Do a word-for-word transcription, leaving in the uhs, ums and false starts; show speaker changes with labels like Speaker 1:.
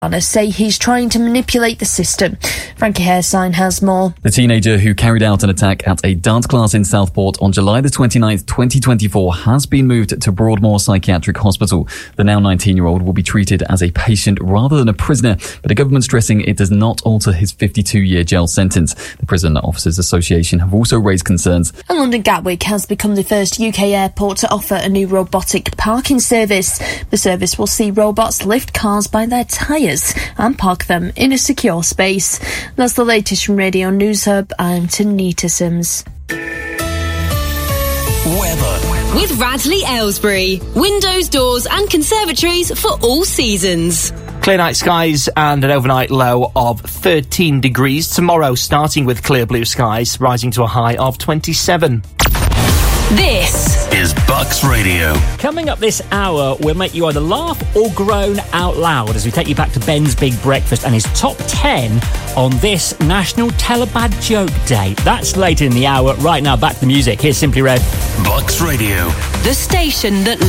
Speaker 1: say he's trying to manipulate the system. Frankie Haresign has more.
Speaker 2: The teenager who carried out an attack at a dance class in Southport on July the twenty-ninth, twenty twenty-four has been moved to Broadmoor Psychiatric Hospital. The now nineteen-year-old will be treated as a patient rather than a prisoner, but the government stressing it does not alter his fifty-two-year jail sentence. The Prison Officers Association have also raised concerns.
Speaker 1: And London Gatwick has become the first U K airport to offer a new robotic parking service. The service will see robots lift cars by their tyres and park them in a secure space. That's the latest from Radio News Hub. I'm Tanita Sims.
Speaker 3: Weather. With Radley Aylesbury. Windows, doors and conservatories for all seasons.
Speaker 4: Clear night skies and an overnight low of thirteen degrees. Tomorrow, starting with clear blue skies, rising to a high of twenty-seven.
Speaker 3: This
Speaker 5: is Bucks Radio.
Speaker 6: Coming up this hour, we'll make you either laugh or groan out loud as we take you back to Ben's Big Breakfast and his top ten on this National Tell a Bad Joke Day. That's later in the hour. Right now, back to the music. Here's Simply Red.
Speaker 5: Bucks Radio.
Speaker 3: The station that